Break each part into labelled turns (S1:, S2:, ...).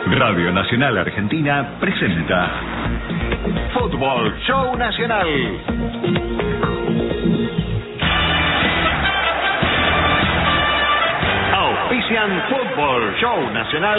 S1: Radio Nacional Argentina presenta Fútbol Show Nacional. Auspician Fútbol Show Nacional.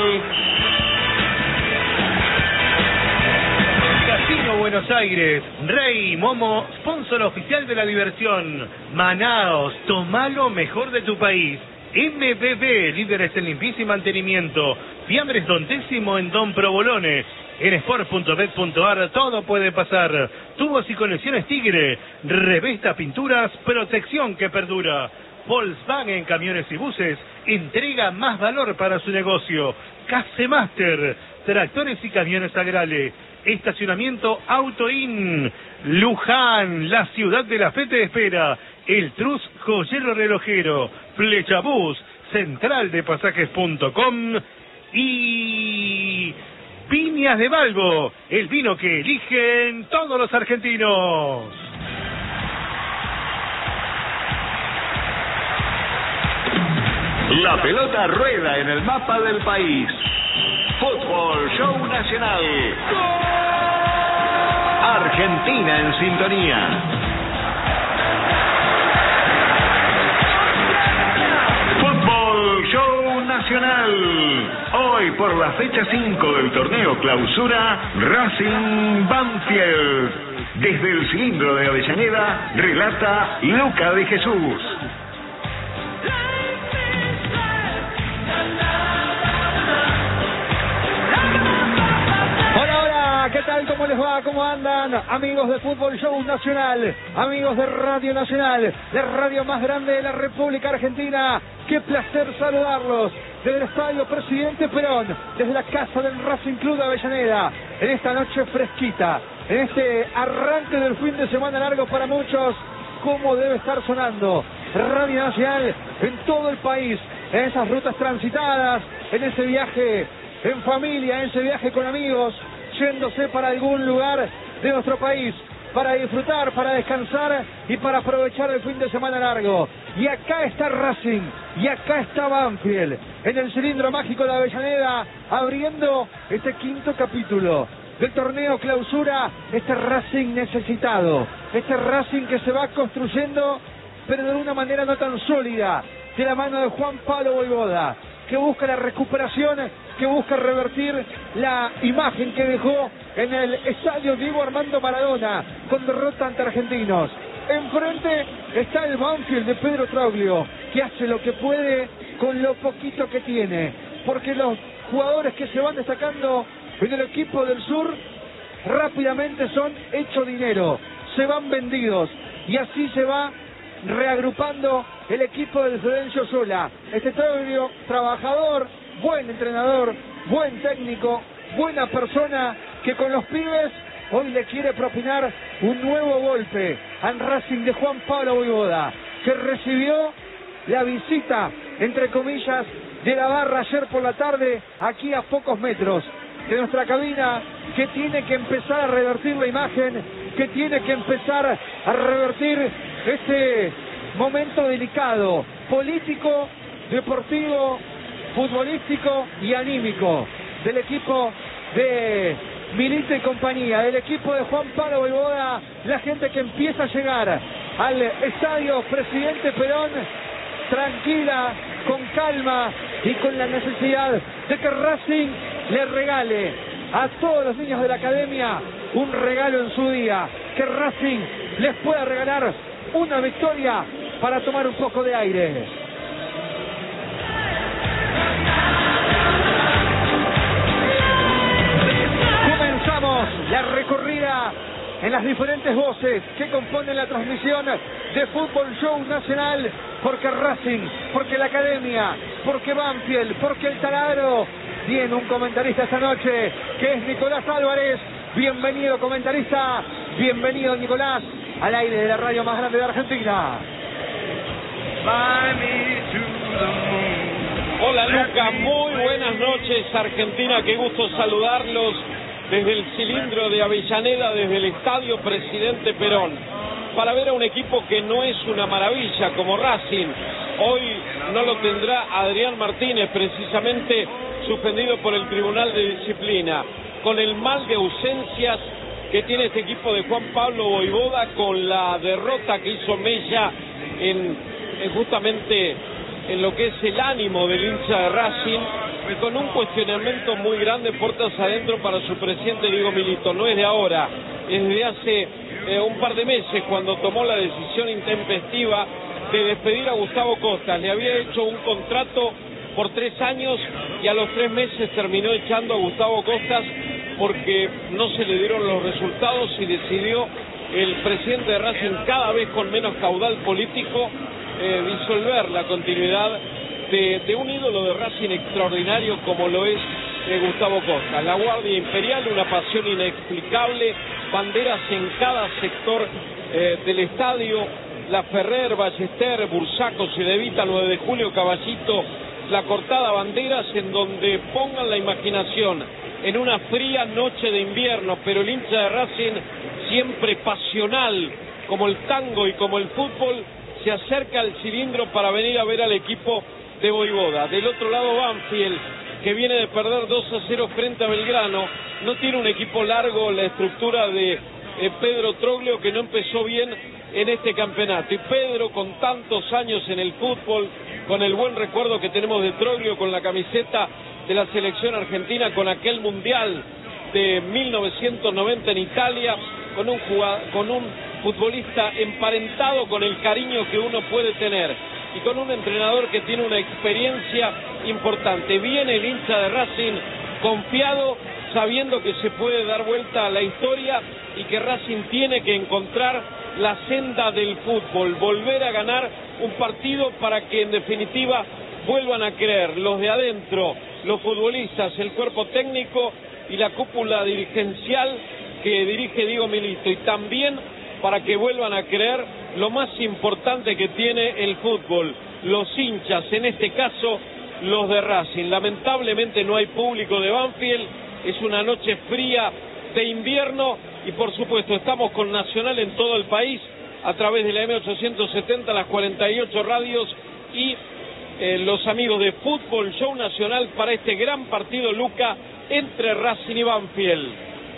S2: Casino Buenos Aires, Rey Momo, sponsor oficial de la diversión. Manaos, toma lo mejor de tu país. MBB, líderes en limpieza y mantenimiento. Fiambres Don Décimo en Don Provolone. En sport.bet.ar todo puede pasar. Tubos y conexiones Tigre. Revesta Pinturas, protección que perdura. Volkswagen Camiones y Buses entrega más valor para su negocio. Casemaster, tractores y camiones Agrale. Estacionamiento Autoin. Luján, la ciudad de la fe te espera. El Trus Joyero Relojero. Flechabús, central de pasajes.com. Y Viñas de Balbo, el vino que eligen todos los argentinos.
S1: La pelota rueda en el mapa del país. Fútbol Show Nacional. Argentina en sintonía. Fútbol Show Nacional. Hoy por la fecha 5 del torneo Clausura, Racing Banfield. Desde el cilindro de Avellaneda, relata Luca de Jesús.
S3: ¿Qué tal? ¿Cómo les va? ¿Cómo andan? Amigos de Fútbol Show Nacional, amigos de Radio Nacional, la radio más grande de la República Argentina. Qué placer saludarlos desde el Estadio Presidente Perón, desde la casa del Racing Club de Avellaneda, en esta noche fresquita, en este arranque del fin de semana largo para muchos. ¿Cómo debe estar sonando Radio Nacional en todo el país, en esas rutas transitadas, en ese viaje en familia, en ese viaje con amigos, yéndose para algún lugar de nuestro país, para disfrutar, para descansar y para aprovechar el fin de semana largo? Y acá está Racing, y acá está Banfield, en el cilindro mágico de Avellaneda, abriendo este quinto capítulo del torneo Clausura, este Racing necesitado, este Racing que se va construyendo, pero de una manera no tan sólida, de la mano de Juan Pablo Vojvoda, que busca la recuperación, que busca revertir la imagen que dejó en el estadio Diego Armando Maradona con derrota ante Argentinos. Enfrente está el Banfield de Pedro Troglio, que hace lo que puede con lo poquito que tiene, porque los jugadores que se van destacando en el equipo del sur rápidamente son hecho dinero, se van vendidos, y así se va reagrupando el equipo del Florencio Sola. Este Troglio, trabajador, buen entrenador, buen técnico, buena persona, que con los pibes hoy le quiere propinar un nuevo golpe al Racing de Juan Pablo Vojvoda, que recibió la visita, entre comillas, de la barra ayer por la tarde, aquí a pocos metros de nuestra cabina, que tiene que empezar a revertir la imagen, que tiene que empezar a revertir este momento delicado, político, deportivo, futbolístico y anímico del equipo de Milito y compañía, del equipo de Juan Pablo Vojvoda. La gente que empieza a llegar al estadio Presidente Perón, tranquila, con calma y con la necesidad de que Racing le regale a todos los niños de la academia un regalo en su día, que Racing les pueda regalar una victoria para tomar un poco de aire. Comenzamos la recorrida en las diferentes voces que componen la transmisión de Fútbol Show Nacional, porque Racing, porque la Academia, porque Banfield, porque el Taladro tiene un comentarista esta noche, que es Nicolás Álvarez. Bienvenido, comentarista, bienvenido, Nicolás, al aire de la radio más grande de Argentina.
S4: Hola Luca, muy buenas noches Argentina, qué gusto saludarlos desde el cilindro de Avellaneda, desde el Estadio Presidente Perón, para ver a un equipo que no es una maravilla como Racing. Hoy no lo tendrá Adrián Martínez, precisamente suspendido por el Tribunal de Disciplina, con el mal de ausencias que tiene este equipo de Juan Pablo Vojvoda, con la derrota que hizo Mella en justamente en lo que es el ánimo del hincha de Racing, y con un cuestionamiento muy grande puertas adentro para su presidente Diego Milito. No es de ahora, es desde hace un par de meses, cuando tomó la decisión intempestiva de despedir a Gustavo Costas. Le había hecho un contrato por 3 años y a los 3 meses terminó echando a Gustavo Costas porque no se le dieron los resultados, y decidió el presidente de Racing, cada vez con menos caudal político, disolver la continuidad de un ídolo de Racing extraordinario como lo es Gustavo Costas. La Guardia Imperial, una pasión inexplicable, banderas en cada sector del estadio, La Ferrer, Ballester, Bursaco, Cedevita, 9 de Julio, Caballito, La Cortada, banderas en donde pongan la imaginación en una fría noche de invierno, pero el hincha de Racing, siempre pasional como el tango y como el fútbol, se acerca al cilindro para venir a ver al equipo de Vojvoda. Del otro lado, Banfield, que viene de perder 2-0 frente a Belgrano, no tiene un equipo largo, la estructura de Pedro Troglio, que no empezó bien en este campeonato. Y Pedro, con tantos años en el fútbol, con el buen recuerdo que tenemos de Troglio, con la camiseta de la selección argentina, con aquel mundial de 1990 en Italia, con un futbolista emparentado con el cariño que uno puede tener, y con un entrenador que tiene una experiencia importante. Viene el hincha de Racing confiado, sabiendo que se puede dar vuelta a la historia y que Racing tiene que encontrar la senda del fútbol, volver a ganar un partido para que en definitiva vuelvan a creer los de adentro, los futbolistas, el cuerpo técnico y la cúpula dirigencial que dirige Diego Milito, y también para que vuelvan a creer lo más importante que tiene el fútbol, los hinchas, en este caso los de Racing. Lamentablemente no hay público de Banfield, es una noche fría de invierno, y por supuesto estamos con Nacional en todo el país a través de la M870, las 48 radios y los amigos de Fútbol Show Nacional para este gran partido, Luca, entre Racing y Banfield.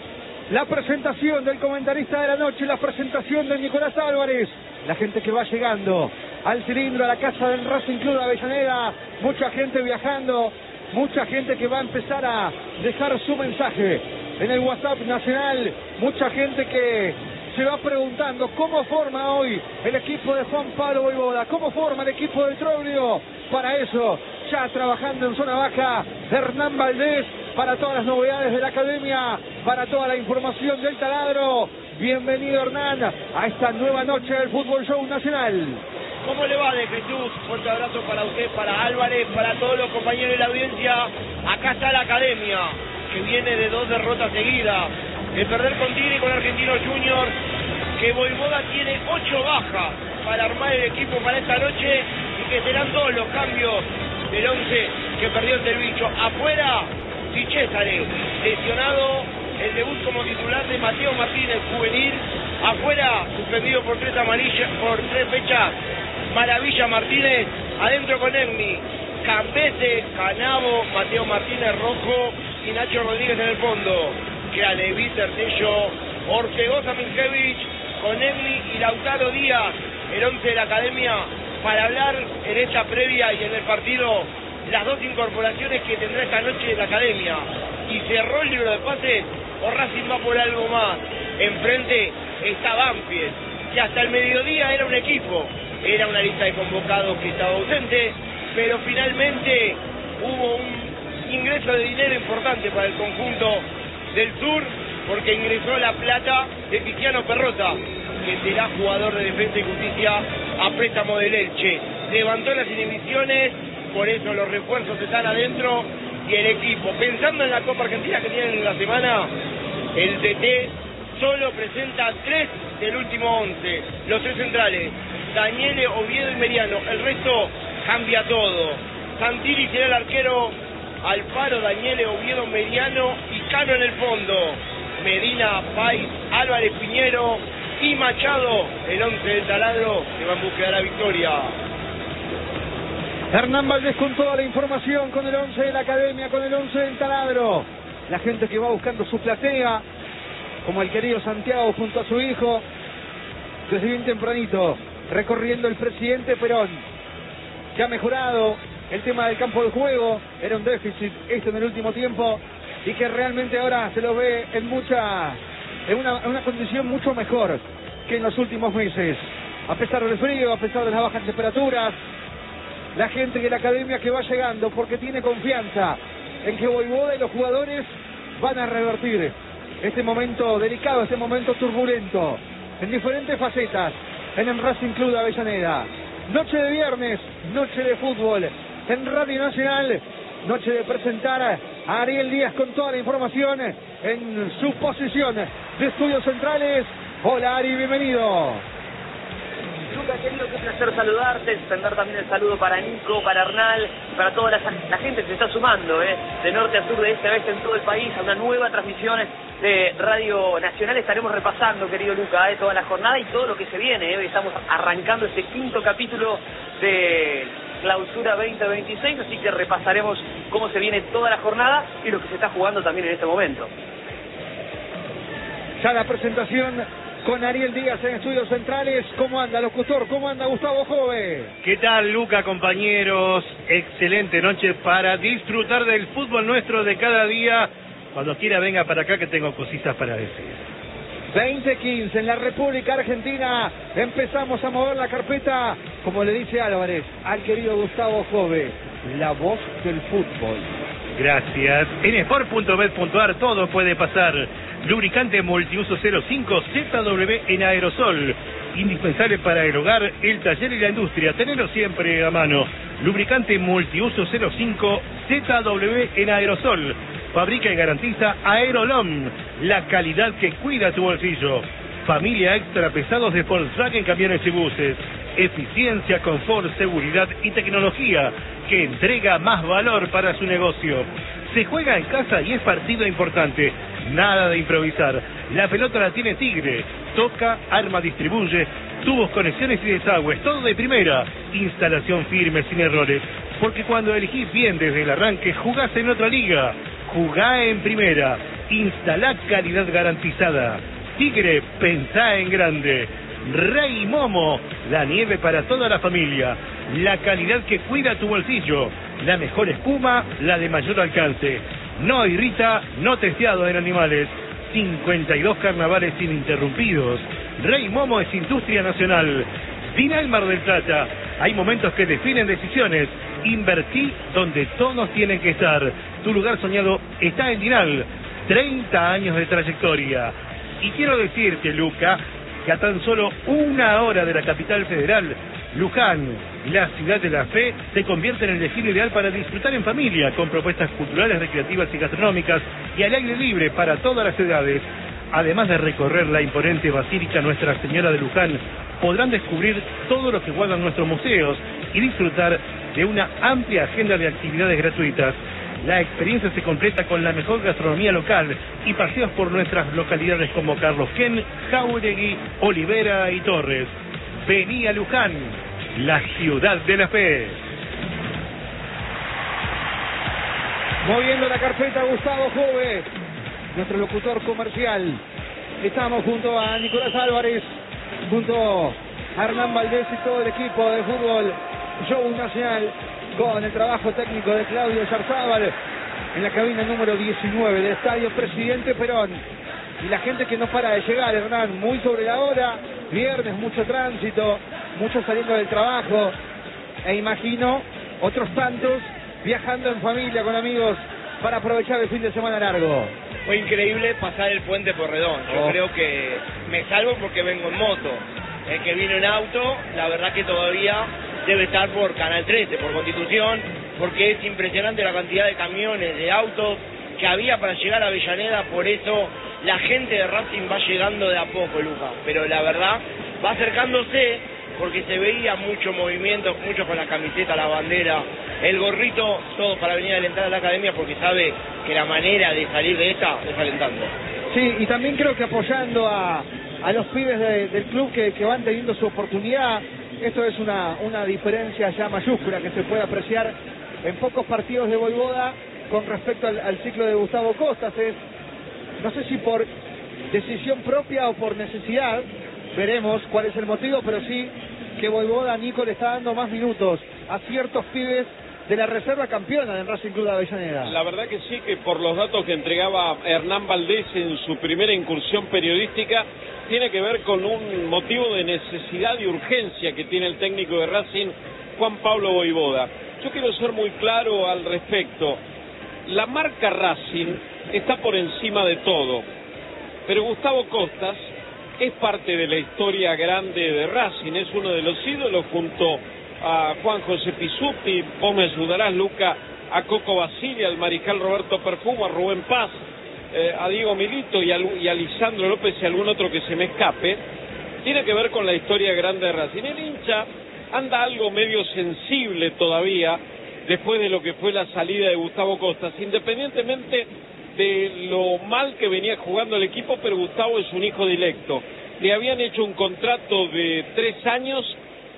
S3: La presentación del comentarista de la noche, la presentación de Nicolás Álvarez, la gente que va llegando al cilindro, a la casa del Racing Club de Avellaneda, mucha gente viajando, mucha gente que va a empezar a dejar su mensaje en el WhatsApp nacional, mucha gente que se va preguntando cómo forma hoy el equipo de Juan Pablo Vojvoda, cómo forma el equipo de Troglio. Para eso, ya trabajando en zona baja, Hernán Valdés, para todas las novedades de la academia, para toda la información del taladro. Bienvenido, Hernán, a esta nueva noche del Fútbol Show Nacional.
S5: ¿Cómo le va, de Jesús? Fuerte abrazo para usted, para Álvarez, para todos los compañeros de la audiencia. Acá está la academia, que viene de 2 derrotas seguidas. El perder con Tigre y con Argentinos Junior, que Vojvoda tiene 8 bajas para armar el equipo para esta noche, y que serán todos los cambios del 11 que perdió el Bicho. Afuera, Di Cesare, lesionado, el debut como titular de Mateo Martínez, juvenil. Afuera, suspendido por 3 amarillas, por 3 fechas, Maravilla Martínez. Adentro con Emmi, Cambese, Canavo, Mateo Martínez rojo y Nacho Rodríguez en el fondo. Queda Levi, Tertello, Ortegoza, Minkevich, con Emmi y Lautaro Díaz, el 11 de la academia, para hablar en esta previa y en el partido las 2 incorporaciones que tendrá esta noche la academia. Y cerró el libro de pases, o Racing va por algo más. Enfrente está Banfield, que hasta el mediodía era un equipo, era una lista de convocados que estaba ausente, pero finalmente hubo un ingreso de dinero importante para el conjunto del sur, porque ingresó la plata de Tiziano Perrota, que será jugador de Defensa y Justicia a préstamo del Elche. Levantó las inhibiciones, por eso los refuerzos están adentro, y el equipo, pensando en la Copa Argentina que tienen en la semana, el DT solo presenta 3 del último 11, los 3 centrales, Daniele, Oviedo y Meriano. El resto cambia todo. Santilli será el arquero, Alfaro, Daniele, Oviedo, Meriano y Cano en el fondo. Medina, Pais, Álvarez, Piñero y Machado, el 11 del taladro, que va en búsqueda de la victoria.
S3: Hernán Valdés con toda la información, con el 11 de la academia, con el 11 del taladro. La gente que va buscando su platea, como el querido Santiago junto a su hijo, desde bien tempranito, recorriendo el presidente Perón, que ha mejorado el tema del campo de juego. Era un déficit esto en el último tiempo, y que realmente ahora se lo ve en una condición mucho mejor que en los últimos meses. A pesar del frío, a pesar de las bajas temperaturas, la gente de la academia que va llegando porque tiene confianza en que Voivoda y los jugadores van a revertir este momento delicado, este momento turbulento, en diferentes facetas, en el Racing Club de Avellaneda. Noche de viernes, noche de fútbol, en Radio Nacional, noche de presentar a Ariel Díaz con toda la información en su posición de estudios centrales. Hola Ari, bienvenido.
S6: Luca, querido, qué placer saludarte, extender también el saludo para Nico, para Hernán, para toda la gente que se está sumando, de norte a sur, de este a oeste, en todo el país, a una nueva transmisión de Radio Nacional. Estaremos repasando, querido Luca, toda la jornada y todo lo que se viene. Hoy estamos arrancando este quinto capítulo de Clausura 2026, así que repasaremos cómo se viene toda la jornada y lo que se está jugando también en este momento.
S3: Ya la presentación con Ariel Díaz en estudios centrales. ¿Cómo anda, locutor? ¿Cómo anda, Gustavo Jove?
S2: ¿Qué tal, Luca, compañeros? Excelente noche para disfrutar del fútbol nuestro de cada día. Cuando quiera venga para acá que tengo cositas para decir.
S3: 20:15 en la República Argentina. Empezamos a mover la carpeta, como le dice Álvarez al querido Gustavo Jove, la voz del fútbol.
S2: Gracias. En sport.bet.ar todo puede pasar. Lubricante multiuso 05 ZW en aerosol. Indispensable para el hogar, el taller y la industria. Tenerlo siempre a mano. Lubricante multiuso 05 ZW en aerosol. Fabrica y garantiza Aerolom, la calidad que cuida tu bolsillo. Familia Extra Pesados de Volkswagen Camiones y Buses. Eficiencia, confort, seguridad y tecnología que entrega más valor para su negocio. Se juega en casa y es partido importante. Nada de improvisar. La pelota la tiene Tigre. Toca, arma, distribuye. Tubos, conexiones y desagües. Todo de primera. Instalación firme, sin errores. Porque cuando elegís bien desde el arranque, jugás en otra liga. Jugá en primera. Instalá calidad garantizada. Tigre, pensá en grande. Rey Momo, la nieve para toda la familia. La calidad que cuida tu bolsillo. La mejor espuma, la de mayor alcance. No irrita, no testeado en animales. 52 carnavales ininterrumpidos. Rey Momo es industria nacional. Dinal Mar del Plata. Hay momentos que definen decisiones. Invertí donde todos tienen que estar. Tu lugar soñado está en Dinal. 30 años de trayectoria. Y quiero decirte, Luca, que a tan solo 1 hora de la capital federal, Luján, la ciudad de la fe, se convierte en el destino ideal para disfrutar en familia, con propuestas culturales, recreativas y gastronómicas, y al aire libre para todas las edades. Además de recorrer la imponente Basílica Nuestra Señora de Luján, podrán descubrir todo lo que guardan nuestros museos y disfrutar de una amplia agenda de actividades gratuitas. La experiencia se completa con la mejor gastronomía local y paseos por nuestras localidades como Carlos Ken, Jáuregui, Olivera y Torres. Vení a Luján, la ciudad de la fe.
S3: Moviendo la carpeta, Gustavo Jove, nuestro locutor comercial. Estamos junto a Nicolás Álvarez, junto a Hernán Valdés y todo el equipo de fútbol Show Nacional, con el trabajo técnico de Claudio Yarzábal en la cabina número 19 del Estadio Presidente Perón. Y la gente que no para de llegar, Hernán, muy sobre la hora, viernes, mucho tránsito, muchos saliendo del trabajo, e imagino otros tantos viajando en familia, con amigos, para aprovechar el fin de semana largo.
S5: Fue increíble pasar el puente Porredón. Yo creo que me salvo porque vengo en moto. El que vino en auto, la verdad que todavía debe estar por Canal 13, por Constitución, porque es impresionante la cantidad de camiones, de autos que había para llegar a Avellaneda. Por eso la gente de Racing va llegando de a poco, Luca, pero la verdad va acercándose, porque se veía mucho movimiento, mucho con la camiseta, la bandera, el gorrito, todo para venir a alentar a la academia, porque sabe que la manera de salir de esta es alentando.
S3: Sí, y también creo que apoyando a los pibes del club que van teniendo su oportunidad, esto es una diferencia ya mayúscula que se puede apreciar en pocos partidos de Vojvoda con respecto al ciclo de Gustavo Costas. No sé si por decisión propia o por necesidad, veremos cuál es el motivo, pero sí que Vojvoda, Nico, le está dando más minutos a ciertos pibes de la reserva campeona del Racing Club de Avellaneda.
S4: La verdad que sí, que por los datos que entregaba Hernán Valdés en su primera incursión periodística, tiene que ver con un motivo de necesidad y urgencia que tiene el técnico de Racing, Juan Pablo Vojvoda. Yo quiero ser muy claro al respecto. La marca Racing está por encima de todo, pero Gustavo Costas es parte de la historia grande de Racing, es uno de los ídolos junto a Juan José Pizzuti, vos me ayudarás, Luca, a Coco Basile, al mariscal Roberto Perfumo, a Rubén Paz, a Diego Milito y a Lisandro López y algún otro que se me escape. Tiene que ver con la historia grande de Racing. El hincha anda algo medio sensible todavía después de lo que fue la salida de Gustavo Costas, independientemente de lo mal que venía jugando el equipo, pero Gustavo es un hijo directo. Le habían hecho un contrato de 3 años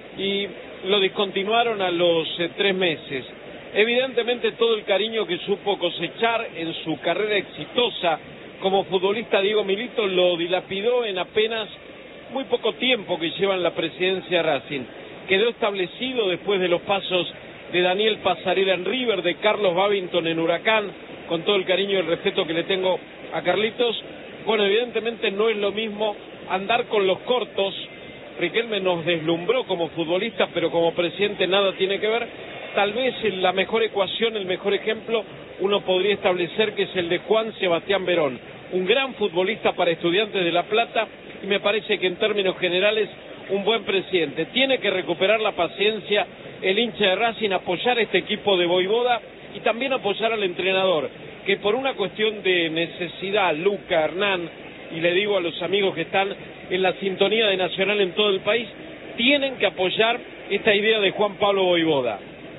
S4: y lo discontinuaron a los 3 meses. Evidentemente todo el cariño que supo cosechar en su carrera exitosa como futbolista Diego Milito lo dilapidó en apenas muy poco tiempo que lleva en la presidencia de Racing. Quedó establecido después de los pasos de Daniel Pasarela en River, de Carlos Babington en Huracán, con todo el cariño y el respeto que le tengo a Carlitos. Bueno, evidentemente no es lo mismo andar con los cortos. Riquelme nos deslumbró como futbolista, pero como presidente nada tiene que ver. Tal vez en la mejor ecuación, el mejor ejemplo, uno podría establecer que es el de Juan Sebastián Verón, un gran futbolista para Estudiantes de La Plata, y me parece que en términos generales un buen presidente. Tiene que recuperar la paciencia el hincha de Racing, apoyar a este equipo de Vojvoda y también apoyar al entrenador, que por una cuestión de necesidad, Luca, Hernán, y le digo a los amigos que están en la sintonía de Nacional en todo el país, tienen que apoyar esta idea de Juan Pablo Vojvoda.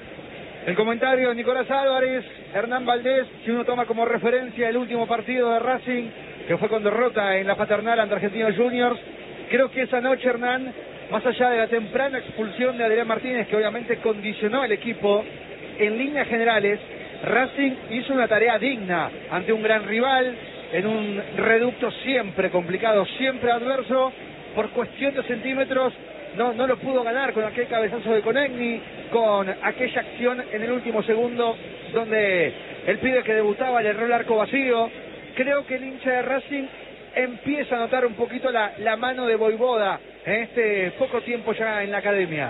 S3: El comentario de Nicolás Álvarez, Hernán Valdés, si uno toma como referencia el último partido de Racing, que fue con derrota en la Paternal ante Argentinos Juniors, creo que esa noche, Hernán, más allá de la temprana expulsión de Adrián Martínez, que obviamente condicionó al equipo, en líneas generales, Racing hizo una tarea digna ante un gran rival, en un reducto siempre complicado, siempre adverso, por cuestión de centímetros, no lo pudo ganar con aquel cabezazo de Conegni, con aquella acción en el último segundo, donde el pibe que debutaba le erró el arco vacío. Creo que el hincha de Racing empieza a notar un poquito la mano de Vojvoda en este poco tiempo ya en la academia.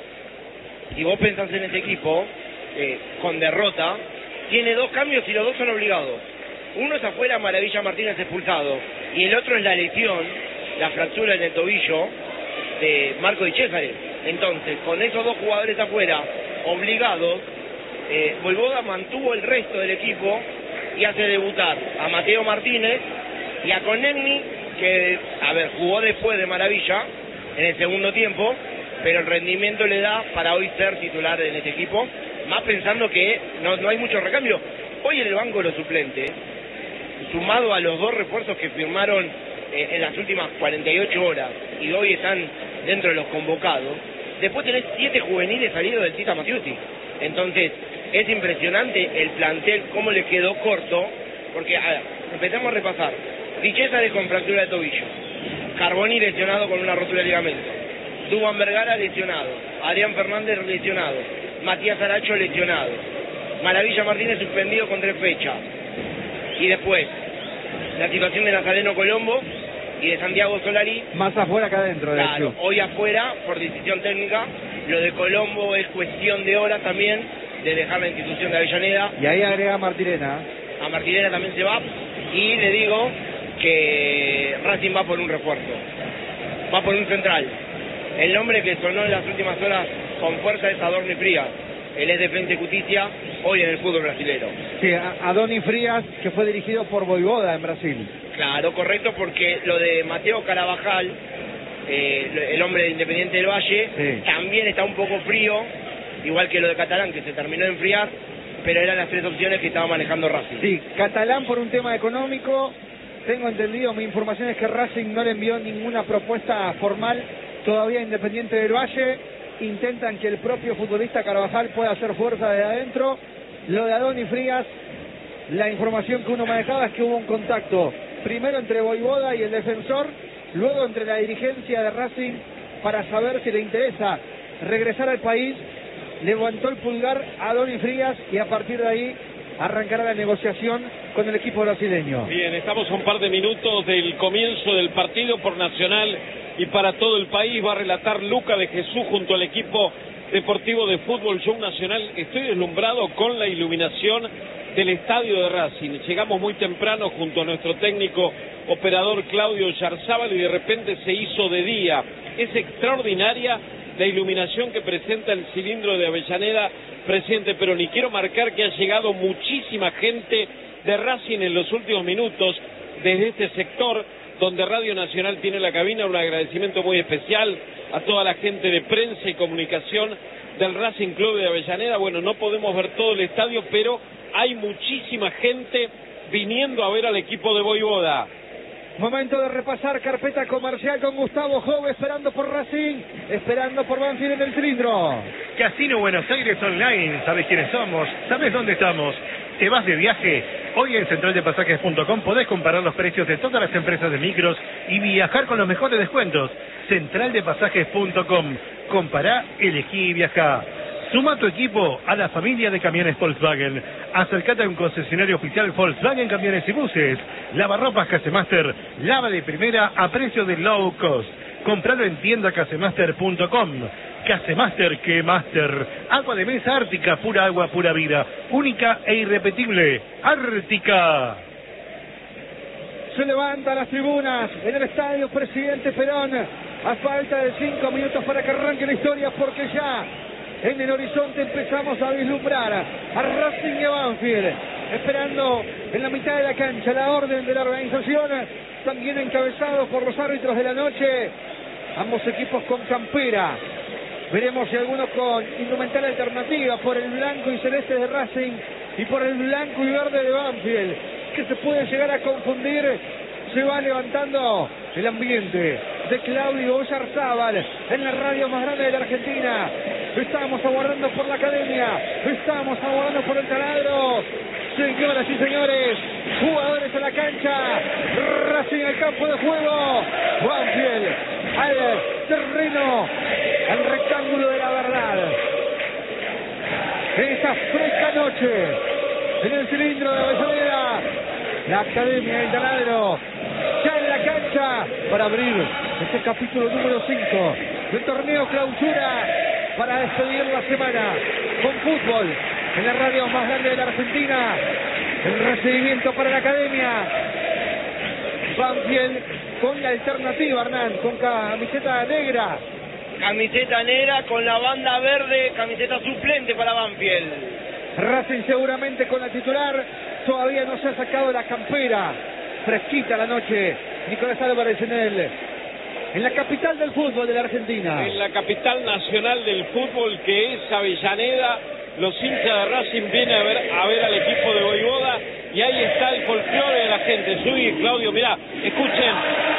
S5: Si vos pensás en este equipo, con derrota, tiene 2 cambios y los 2 son obligados. Uno es afuera, Maravilla Martínez expulsado, y el otro es la lesión, la fractura en el tobillo de Marco Di Cesare. Entonces, con esos 2 jugadores afuera, obligados, Vojvoda mantuvo el resto del equipo y hace debutar a Mateo Martínez y a Conegni, que, jugó después de Maravilla, en el segundo tiempo, pero el rendimiento le da para hoy ser titular en este equipo, más pensando que no hay mucho recambio. Hoy en el banco los suplentes, sumado a los 2 refuerzos que firmaron en las últimas 48 horas y hoy están dentro de los convocados, después tenés 7 juveniles salidos del Tita Matiusi. Entonces es impresionante el plantel, cómo le quedó corto, porque empezamos a repasar. Di Cesare con fractura de tobillo, Carboni lesionado con una rotura de ligamento, Duván Vergara lesionado, Adrián Fernández lesionado, Matías Aracho lesionado, Maravilla Martínez suspendido con 3 fechas. Y después, la situación de Nazareno Colombo y de Santiago Solari.
S3: Más afuera que adentro, de
S5: hecho. Hoy afuera, por decisión técnica. Lo de Colombo es cuestión de horas también, de dejar la institución de Avellaneda.
S3: Y ahí agrega a Martirena.
S5: A Martirena también se va. Y le digo que Racing va por un refuerzo. Va por un central. El nombre que sonó en las últimas horas con fuerza es Adorni Frías. Él es Defensa y Justicia hoy en el fútbol brasilero.
S3: Sí, Adoni Frías, que fue dirigido por Vojvoda en Brasil.
S5: Claro, correcto, porque lo de Mateo Carabajal, el hombre de Independiente del Valle, sí, también está un poco frío, igual que lo de Catalán, que se terminó de enfriar, pero eran las 3 opciones que estaba manejando Racing.
S3: Sí, Catalán por un tema económico, tengo entendido, mi información es que Racing no le envió ninguna propuesta formal todavía a Independiente del Valle. intentan que el propio futbolista Carvajal pueda hacer fuerza de adentro. Lo de Adoni Frías, la información que uno manejaba es que hubo un contacto, primero entre Voivoda y el defensor, luego entre la dirigencia de Racing para saber si le interesa regresar al país. Levantó el pulgar a Adoni Frías y a partir de ahí arrancará la negociación con el equipo brasileño.
S4: Bien, estamos a un par de minutos del comienzo del partido por Nacional y para todo el país. Va a relatar Luca de Jesús junto al equipo deportivo de Fútbol Show Nacional. Estoy deslumbrado con la iluminación del estadio de Racing. Llegamos muy temprano junto a nuestro técnico operador Claudio Yarzábal y de repente se hizo de día. Es extraordinaria la iluminación que presenta el cilindro de Avellaneda, presidente Perón. Y quiero marcar que ha llegado muchísima gente de Racing en los últimos minutos desde este sector donde Radio Nacional tiene la cabina. Un agradecimiento muy especial a toda la gente de prensa y comunicación del Racing Club de Avellaneda. Bueno, no podemos ver todo el estadio, pero hay muchísima gente viniendo a ver al equipo de Voivoda.
S3: Momento de repasar carpeta comercial con Gustavo Jove, esperando por Racing, esperando por Banfield en el cilindro.
S2: Casino Buenos Aires Online, ¿sabes quiénes somos? ¿Sabes dónde estamos? ¿Te vas de viaje? Hoy en centraldepasajes.com podés comparar los precios de todas las empresas de micros y viajar con los mejores descuentos. Centraldepasajes.com. Compará, elegí y viajá. Suma tu equipo a la familia de camiones Volkswagen. Acércate a un concesionario oficial Volkswagen Camiones y Buses. Lavarropas Casemaster, lava de primera a precio de low cost. Compralo en tiendacasemaster.com. Casemaster, que Master. Agua de mesa Ártica, pura agua, pura vida. Única e irrepetible. Ártica.
S3: Se levantan las tribunas en el estadio Presidente Perón. A falta de 5 minutos para que arranque la historia, porque ya en el horizonte empezamos a vislumbrar a Racing y a Banfield, esperando en la mitad de la cancha la orden de la organización, también encabezado por los árbitros de la noche, ambos equipos con campera. Veremos si algunos con indumentaria alternativa por el blanco y celeste de Racing y por el blanco y verde de Banfield, que se puede llegar a confundir. Se va levantando el ambiente de Claudio Yarzábal en la radio más grande de la Argentina. Estamos aguardando por la academia, estamos aguardando por el taladro. Señoras y señores, jugadores a la cancha, Racing al campo de juego, Banfield al terreno, al rectángulo de la verdad. En esta fresca noche, en el cilindro de Avellaneda, la academia del taladro ya en la cancha para abrir este capítulo número 5 del torneo clausura, para despedir la semana con fútbol en la radio más grande de la Argentina. El recibimiento para la academia. Banfield con la alternativa, Hernán, con camiseta negra.
S5: Camiseta negra con la banda verde, camiseta suplente para Banfield.
S3: Racing seguramente con la titular, todavía no se ha sacado la campera. Fresquita la noche, Nicolás Álvarez en la capital del fútbol de la Argentina.
S4: En la capital nacional del fútbol, que es Avellaneda. Los hinchas de Racing vienen a ver al equipo de Voivoda y ahí está el folclore de la gente. Subí, Claudio, mirá, escuchen.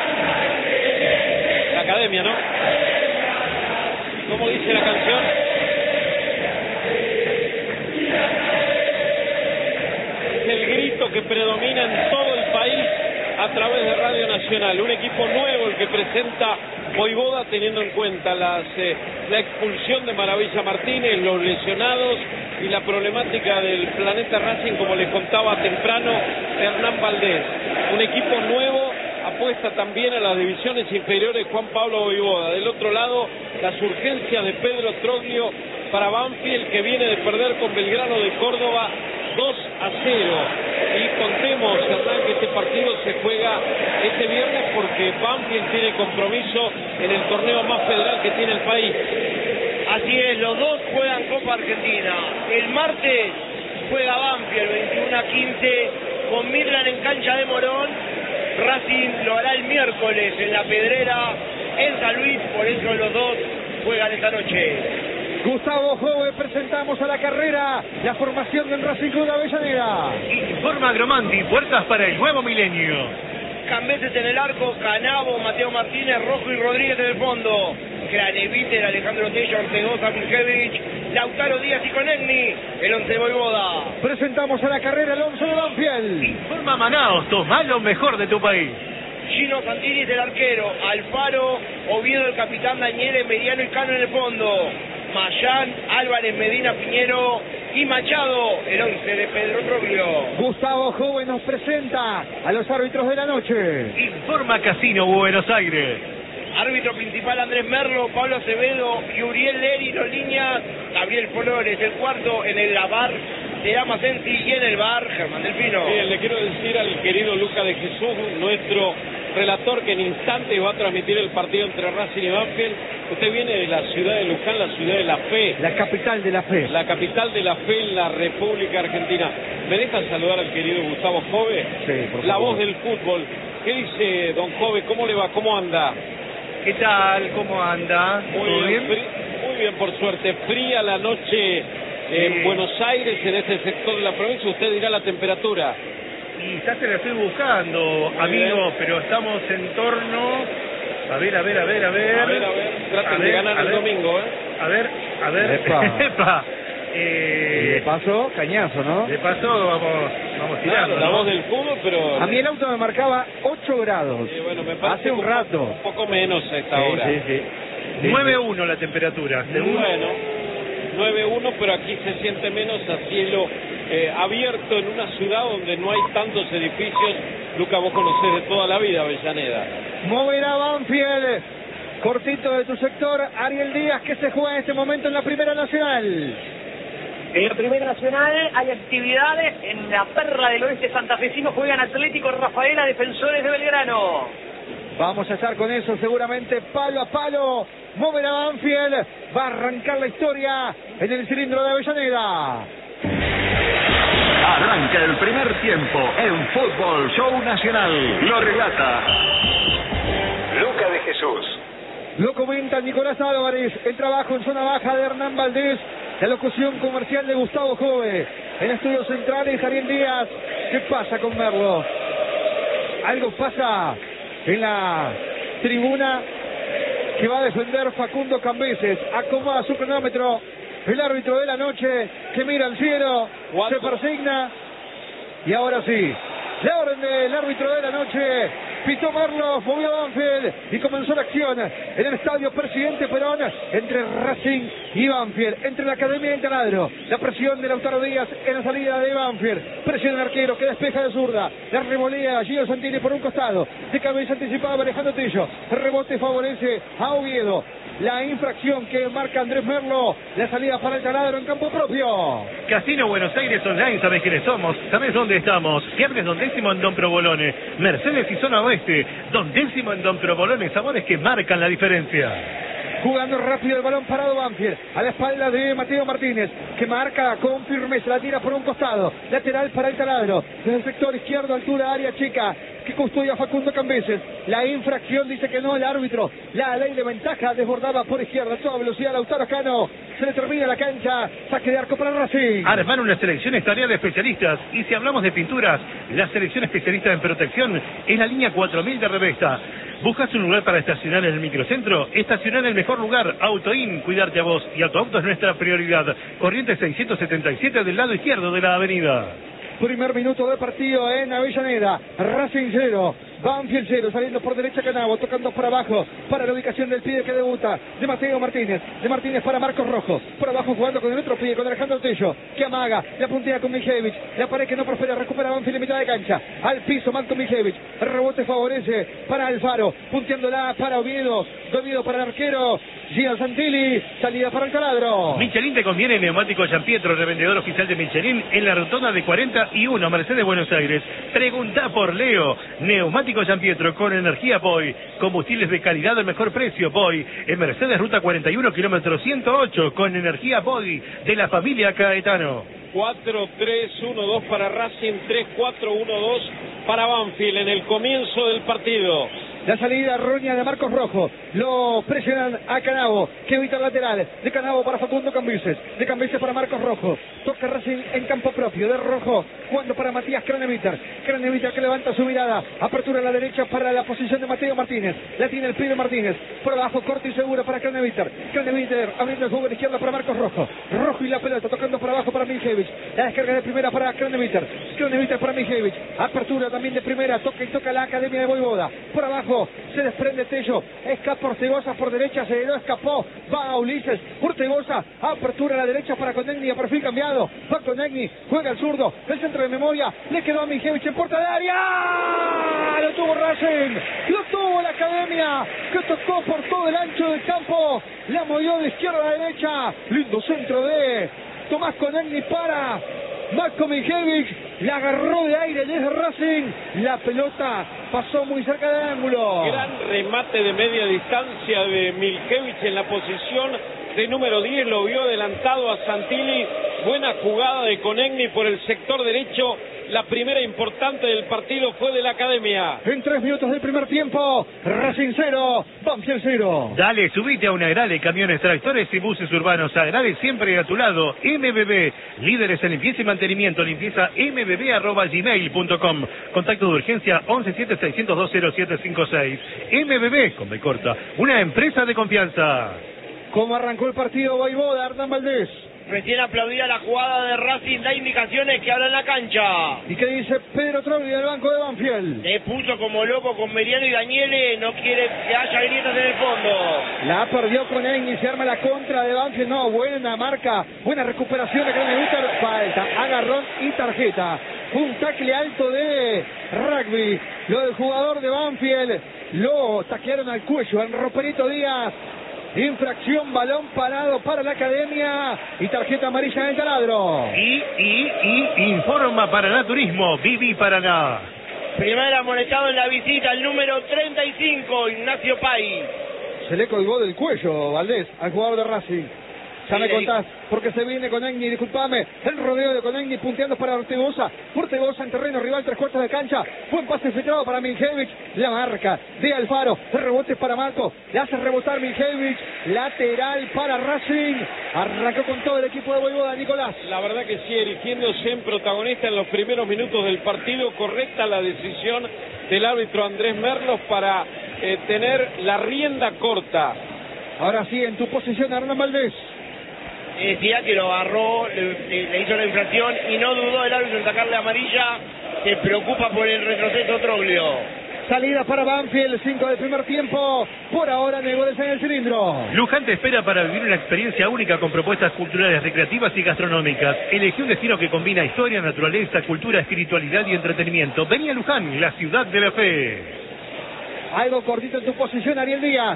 S4: La academia, ¿no? ¿Cómo dice la canción? Es el grito que predomina en todo el país a través de Radio Nacional. Un equipo nuevo el que presenta Voivoda, teniendo en cuenta la expulsión de Maravilla Martínez, los lesionados y la problemática del planeta Racing, como les contaba temprano Hernán Valdés. Un equipo nuevo, apuesta también a las divisiones inferiores Juan Pablo Voivoda. Del otro lado, las urgencias de Pedro Troglio para Banfield, que viene de perder con Belgrano de Córdoba 2-0. Y contemos, Hernán, que este partido se juega este viernes porque Banfield tiene compromiso en el torneo más federal que tiene el país.
S5: Así es, los dos juegan Copa Argentina. El martes juega Banfield 21-15 con Midland en cancha de Morón. Racing lo hará el miércoles en La Pedrera, en San Luis, por eso los dos juegan esta noche.
S3: Gustavo Jove, presentamos a la carrera la formación del Racing Club de Avellaneda.
S2: Informa Agromanti, puertas para el nuevo milenio.
S5: Cambeses en el arco, Canavo, Mateo Martínez, Rojo y Rodríguez en el fondo. Craneviter, Alejandro Tello, Ortegoza, Mijevich, Lautaro Díaz y Konechny, el 11 Voivoda.
S3: Presentamos a la carrera Alonso de Banfield.
S2: Informa Manaos, toma lo mejor de tu país.
S5: Gino Santini es el arquero, Alfaro, Oviedo el capitán, Dañere, Mediano y Cano en el fondo. Mayán, Álvarez, Medina, Piñero y Machado, el 11 de Pedro Troglio.
S3: Gustavo Joven nos presenta a los árbitros de la noche.
S2: Informa Casino Buenos Aires.
S5: Árbitro principal Andrés Merlo, Pablo Acevedo y Uriel Leri, los líneas, Gabriel Flores, el cuarto en el bar de Amacensi y en el bar Germán Delfino.
S4: Bien, le quiero decir al querido Luca de Jesús, nuestro relator que en instantes va a transmitir el partido entre Racing y Banfield. Usted viene de la ciudad de Luján, la ciudad de la fe.
S3: La capital de la fe.
S4: La capital de la fe en la República Argentina. ¿Me dejan saludar al querido Gustavo Jove?
S3: Sí, por favor.
S4: La voz del fútbol. ¿Qué dice don Jove? ¿Cómo le va? ¿Cómo anda?
S2: ¿Qué tal? ¿Cómo anda?
S4: Muy
S2: ¿Todo
S4: bien,
S2: bien?
S4: muy bien, por suerte. Fría la noche en Buenos Aires, en este sector de la provincia. Usted dirá la temperatura.
S2: Y ya te la estoy buscando, amigo, pero estamos en torno... A ver.
S4: Traten de ganar el domingo, ¿eh?
S2: A ver.
S3: Epa.
S2: Epa.
S3: De paso, cañazo, ¿no?
S2: De paso vamos tirando.
S4: Claro, la
S2: ¿no?
S4: voz del fútbol, pero...
S3: A mí el auto me marcaba 8 grados.
S4: bueno, me parece
S3: hace un rato.
S4: Un poco menos a esta hora.
S3: Sí.
S2: 9-1 la temperatura, según...
S4: Bueno, 9-1, pero aquí se siente menos a cielo abierto en una ciudad donde no hay tantos edificios. Luca, vos conocés de toda la vida Avellaneda.
S3: Moverá Banfield. Cortito de tu sector, Ariel Díaz, que se juega en este momento en la Primera Nacional.
S6: En la Primera Nacional hay actividades. En la Perla del Oeste santafesino juegan Atlético Rafaela, Defensores de Belgrano.
S3: Vamos a estar con eso seguramente palo a palo. Moverá Banfield. Va a arrancar la historia en el cilindro de Avellaneda.
S1: Arranca el primer tiempo en Fútbol Show Nacional. Lo relata Luca de Jesús.
S3: Lo comenta Nicolás Álvarez. El trabajo en zona baja de Hernán Valdés. La locución comercial de Gustavo Jove. En estudios centrales, Ariel Díaz. ¿Qué pasa con Merlo? Algo pasa en la tribuna que va a defender Facundo Cambeses. Acomoda su cronómetro. El árbitro de la noche que mira al cielo, se persigna. Y ahora sí, la orden del árbitro de la noche. Pitó Merlo, movió Banfield y comenzó la acción en el estadio Presidente Perón entre Racing y Banfield, entre la Academia y el Taladro. La presión de Lautaro Díaz en la salida de Banfield, presión del arquero que despeja de zurda, la revolea Gino Santini por un costado, de cabeza anticipada Alejandro Tello, el rebote favorece a Oviedo. La infracción que marca Andrés Merlo, la salida para el Taladro en campo propio.
S2: Casino Buenos Aires Online, ¿sabés quiénes somos? ¿Sabés dónde estamos? Viernes 2 en Don Provolone, Mercedes y Zona Oeste, 2 en Don Provolone, sabores que marcan la diferencia.
S3: Jugando rápido el balón parado Banfield, a la espalda de Mateo Martínez, que marca con firmeza, la tira por un costado, lateral para el Taladro, desde el sector izquierdo, altura área chica, que custodia Facundo Cambeses. La infracción dice que no el árbitro, la ley de ventaja desbordaba por izquierda, a toda velocidad Lautaro Cano, se le termina la cancha, saque de arco para Racing.
S2: Armar una selección estaría de especialistas, y si hablamos de pinturas, la selección especialista en protección es la línea 4000 de Revesta. ¿Buscas un lugar para estacionar en el microcentro? Estacionar en el mejor lugar, Autoin, cuidarte a vos, y Autoauto es nuestra prioridad. Corriente 677 del lado izquierdo de la avenida.
S3: Primer minuto de partido en Avellaneda. Racing 0, Banfield 0, saliendo por derecha Canavo, tocando para abajo, para la ubicación del pibe que debuta, de Mateo Martínez, de Martínez para Marcos Rojo, por abajo jugando con el otro pibe, con Alejandro Tello, que amaga, la puntea con Mijevich, la pared que no prospera, recupera Banfield en mitad de cancha, al piso Marco Mijevich, el rebote favorece para Alfaro, punteándola para Oviedo, Oviedo para el arquero, Gino Santilli, salida para el Taladro.
S2: Michelin te conviene Neumático Giampietro, revendedor oficial de Michelin en la rotonda de 41, Mercedes, Buenos Aires. Pregunta por Leo. Neumático Giampietro con energía Boy, combustibles de calidad al mejor precio Boy, en Mercedes Ruta 41, kilómetro 108, con energía Boy de la familia Caetano.
S4: 4-3-1-2 para Racing, 3-4-1-2 para Banfield en el comienzo del partido.
S3: La salida errónea de Marcos Rojo. Lo presionan a Canavo, que evita el lateral. De Canavo para Facundo Cambises. De Cambises para Marcos Rojo. Toca Racing en campo propio. De Rojo, jugando para Matías Craneviter. Craneviter que levanta su mirada. Apertura a la derecha para la posición de Mateo Martínez. La tiene el pibe Martínez. Por abajo, corto y seguro para Craneviter. Craneviter abriendo el juego a la izquierda para Marcos Rojo. Rojo y la pelota, tocando por abajo para Miljevich. La descarga de primera para Craneviter. Craneviter para Miljevich. Apertura también de primera. Toca y toca la Academia de Voivoda. Por abajo se desprende Tello. Escapa Ortegoza por derecha. Se lo escapó. Va a Ulises. Ortegoza. Apertura a la derecha para Conegni. A perfil cambiado. Va Conegni. Juega el zurdo. El centro de memoria. Le quedó a Miljevich en puerta de área. Lo tuvo Racing. Lo tuvo la Academia. Que tocó por todo el ancho del campo. La movió de izquierda a derecha. Lindo centro de Tomás Conegni para Marco Miljevich. La agarró de aire desde Racing. La pelota pasó muy cerca del ángulo.
S4: Gran remate de media distancia de Miljevich en la posición de número 10. Lo vio adelantado a Santilli. Buena jugada de Conegni por el sector derecho. La primera importante del partido fue de la Academia.
S3: En 3 minutos del primer tiempo, Racing 0, Banfield 0.
S2: Dale, subite a una Agrale, camiones, tractores y buses urbanos. Agrale siempre a tu lado. MBB, líderes en limpieza y mantenimiento. Limpieza mbb@gmail.com. Contacto de urgencia 1176020756. MBB, con B corta, una empresa de confianza.
S3: ¿Cómo arrancó el partido Voivoda, Hernán Valdés?
S5: Recién aplaudida la jugada de Racing, da indicaciones que habla en la cancha.
S3: ¿Y qué dice Pedro Troglio del banco de Banfield?
S5: Se puso como loco con Meriano y Daniele, no quiere que haya grietas en el fondo.
S3: La perdió con Egni, se arma la contra de Banfield. No, buena marca, buena recuperación de Craneviter. Falta, agarrón y tarjeta. Un tackle alto de rugby. Lo del jugador de Banfield. Lo taclearon al cuello, al Roperito Díaz. Infracción, balón parado para la Academia y tarjeta amarilla del taladro.
S2: Y informa Paraná Turismo, Vivi Paraná.
S5: Primer amonestado en la visita, el número 35, Ignacio Pay.
S3: Se le colgó del cuello, Valdés, al jugador de Racing. Ya me contás, porque se viene Conegni, disculpame, el rodeo de Conegni punteando para Ortegoza, Ortegoza en terreno rival, 3/4 de cancha, buen pase filtrado para Miljevich, la marca de Alfaro, el rebote para Marco, le hace rebotar Miljevich, lateral para Racing, arrancó con todo el equipo de Voivoda, Nicolás.
S4: La verdad que sí, erigiéndose en protagonista en los primeros minutos del partido, correcta la decisión del árbitro Andrés Merlos para tener la rienda corta.
S3: Ahora sí, en tu posición, Hernán Valdés.
S5: Decía que lo agarró, le hizo la infracción y no dudó el árbitro en sacarle amarilla. Se preocupa por el retroceso Troglio.
S3: Salida para Banfield, 5 del primer tiempo. Por ahora, goles en el cilindro.
S2: Luján te espera para vivir una experiencia única con propuestas culturales, recreativas y gastronómicas. Elegí un destino que combina historia, naturaleza, cultura, espiritualidad y entretenimiento. Vení a Luján, la ciudad de la fe.
S3: Algo cortito en tu posición, Ariel Díaz.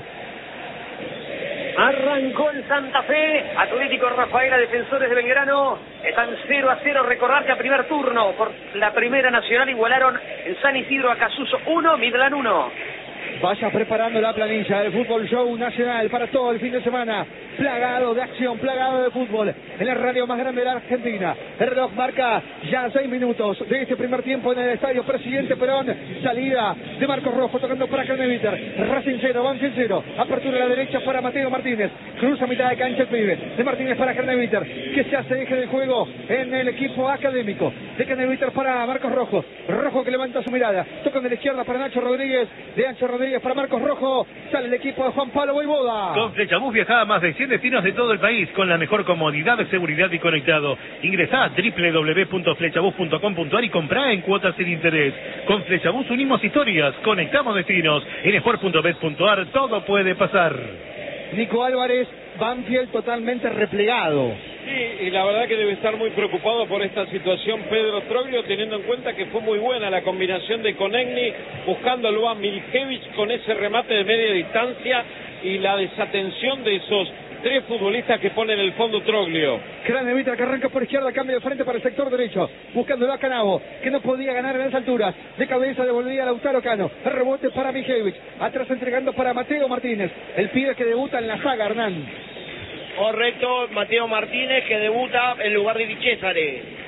S6: Arrancó el Santa Fe, Atlético Rafaela, Defensores de Belgrano, están 0-0, recordarse a primer turno, por la Primera Nacional igualaron en San Isidro a Casuso 1, Midland 1.
S3: Vaya preparando la planilla del Fútbol Show Nacional para todo el fin de semana. Plagado de acción, plagado de fútbol en la radio más grande de la Argentina. El reloj marca ya 6 minutos de este primer tiempo en el estadio Presidente Perón. Salida de Marcos Rojo tocando para Craneviter. Racing 0, Banfield 0. Apertura a la derecha para Mateo Martínez. Cruza mitad de cancha el pibe. De Martínez para Craneviter, que se hace eje de juego en el equipo académico. De Craneviter para Marcos Rojo. Rojo que levanta su mirada. Toca de la izquierda para Nacho Rodríguez. De Nacho Rodríguez para Marcos Rojo. Sale el equipo de Juan Pablo Voivoda.
S2: Con Flechabús viaja a más de 100 destinos de todo el país con la mejor comodidad, seguridad y conectado. Ingresá a www.flechabús.com.ar y comprá en cuotas sin interés. Con Flechabús unimos historias, conectamos destinos. En sport.bet.ar todo puede pasar.
S3: Nico Álvarez, Banfield totalmente replegado.
S4: Sí, y la verdad que debe estar muy preocupado por esta situación Pedro Troglio, teniendo en cuenta que fue muy buena la combinación de Conegni, buscándolo a Miljevich con ese remate de media distancia y la desatención de esos 3 futbolistas que pone en el fondo Troglio.
S3: Craneviter que arranca por izquierda, cambio de frente para el sector derecho, buscándolo a Canavo, que no podía ganar en las alturas. De cabeza devolvía a Lautaro Cano, el rebote para Miljevich, atrás entregando para Mateo Martínez, el pibe que debuta en la saga, Hernán.
S5: Correcto, Mateo Martínez que debuta en lugar de Di Cesare.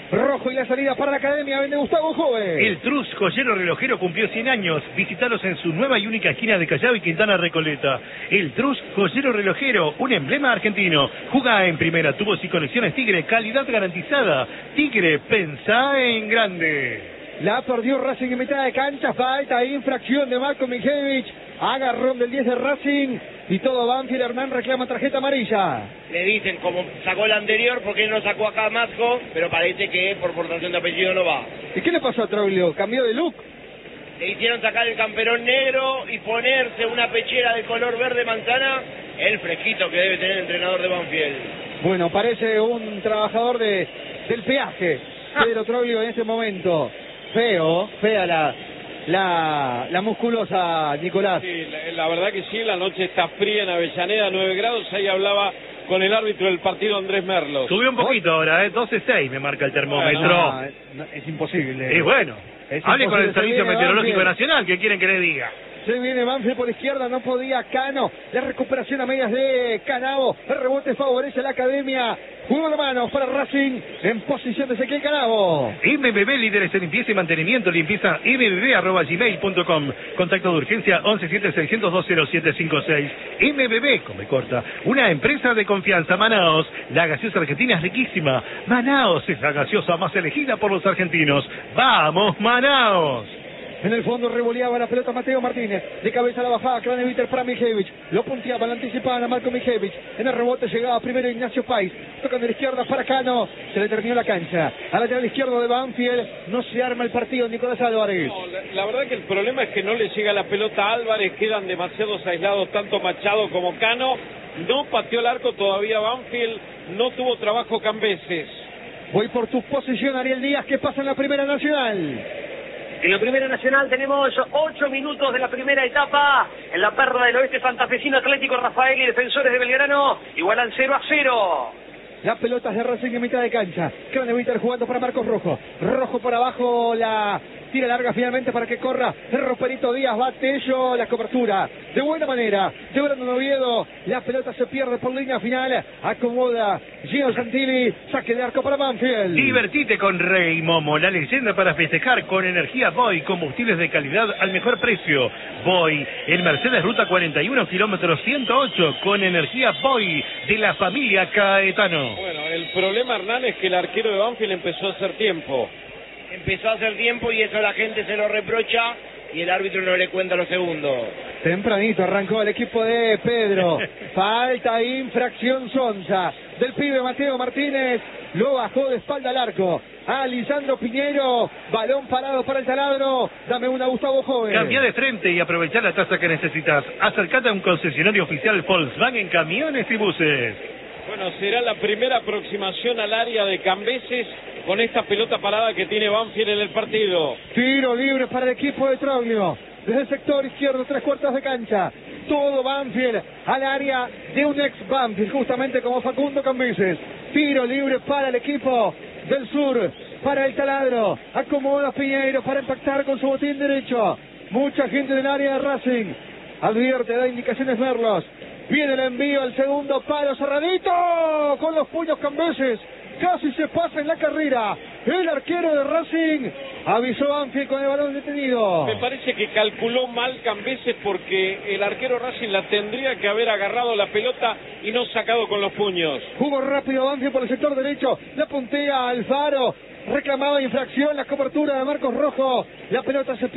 S3: Rojo y la salida para la academia, vende Gustavo Joven.
S2: El Trus Joyero Relojero cumplió 100 años. Visítalos en su nueva y única esquina de Callao y Quintana Recoleta. El Trus Joyero Relojero, un emblema argentino. Jugá en primera, tubos y conexiones Tigre, calidad garantizada. Tigre, pensá en grande.
S3: La perdió Racing en mitad de cancha, falta, infracción de Marco Mijevich, agarrón del 10 de Racing y todo Banfield. Hernán reclama tarjeta amarilla.
S5: Le dicen, como sacó la anterior, porque no sacó acá a Masco, pero parece que por portación de apellido no va.
S3: ¿Y qué le pasó a Troglio? ¿Cambió de look?
S5: Le hicieron sacar el camperón negro y ponerse una pechera de color verde manzana, el fresquito que debe tener el entrenador de Banfield.
S3: Bueno, parece un trabajador del peaje, Pedro Troglio en este momento. Fea la musculosa, Nicolás.
S4: Sí, la verdad que sí, la noche está fría en Avellaneda, 9 grados, ahí hablaba con el árbitro del partido, Andrés Merlos.
S2: Subió un poquito ahora, 12.6 me marca el termómetro.
S3: No, es imposible.
S2: Y bueno, hable con el Servicio Meteorológico
S3: Banfield
S2: Nacional, ¿qué quieren que le diga?
S3: Se viene Banfield por izquierda, no podía Cano. La recuperación a medias de Canavo. El rebote favorece a la academia. Juego de manos para Racing en posición de Ezequiel Canavo.
S2: MBB, líderes en limpieza y mantenimiento, limpieza mbb@gmail.com. Contacto de urgencia 1176020756. MBB, come corta, una empresa de confianza. Manaos, la gaseosa argentina es riquísima. Manaos es la gaseosa más elegida por los argentinos. ¡Vamos, Manaos!
S3: En el fondo revoleaba la pelota Mateo Martínez. De cabeza a la bajada, Craneviter para Mijevich. Lo punteaba, la anticipaban a Marco Mijevich. En el rebote llegaba primero Ignacio Pais. Tocan de la izquierda para Cano. Se le terminó la cancha. Al lateral izquierdo de Banfield. No se arma el partido, Nicolás Álvarez.
S4: No, la verdad que el problema es que no le llega la pelota a Álvarez. Quedan demasiados aislados, tanto Machado como Cano. No pateó el arco todavía Banfield. No tuvo trabajo Cambeses.
S3: Voy por tu posición, Ariel Díaz. ¿Qué pasa en la Primera Nacional?
S6: En la Primera Nacional tenemos 8 minutos de la primera etapa. En la Perla del Oeste, Santafesino Atlético Rafael y Defensores de Belgrano igualan 0-0.
S3: Las pelotas de Racing en mitad de cancha. Craneviter jugando para Marcos Rojo. Rojo por abajo, la tira larga finalmente para que corra Roperito Díaz. Va Tello, la cobertura de buena manera de Brandon Oviedo. La pelota se pierde por línea final. Acomoda Gino Santilli. Saque de arco para Banfield.
S2: Divertite con Rey Momo, la leyenda para festejar con energía Boy, combustibles de calidad al mejor precio. Boy, el Mercedes Ruta 41, kilómetro 108, con energía Boy de la familia Caetano.
S4: Bueno, el problema, Hernán, es que el arquero de Banfield empezó a hacer tiempo.
S5: Empezó a hacer tiempo y eso la gente se lo reprocha y el árbitro no le cuenta los segundos.
S3: Tempranito arrancó el equipo de Pedro. Falta, infracción Sonza. Del pibe Mateo Martínez. Lo bajó de espalda al arco. A Lisandro Piñero. Balón parado para el taladro. Dame una, Gustavo Joven.
S2: Cambia de frente y aprovecha la tasa que necesitas. Acercate a un concesionario oficial Volkswagen Camiones y Buses.
S4: Bueno, será la primera aproximación al área de Cambeses con esta pelota parada que tiene Banfield en el partido.
S3: Tiro libre para el equipo de Troglio. Desde el sector izquierdo, 3/4 de cancha. Todo Banfield al área de un ex Banfield, justamente como Facundo Cambeses. Tiro libre para el equipo del sur, para el taladro. Acomoda Piñeiro para impactar con su botín derecho. Mucha gente del área de Racing. Advierte, da indicaciones Merlos. Viene el envío al segundo palo, cerradito con los puños Cambeses. Casi se pasa en la carrera. El arquero de Racing avisó Banfield con el balón detenido.
S4: Me parece que calculó mal Cambeses porque el arquero Racing la tendría que haber agarrado la pelota y no sacado con los puños.
S3: Jugó rápido Banfield por el sector derecho. La puntea Alfaro. Reclamaba infracción, la cobertura de Marcos Rojo. La pelota se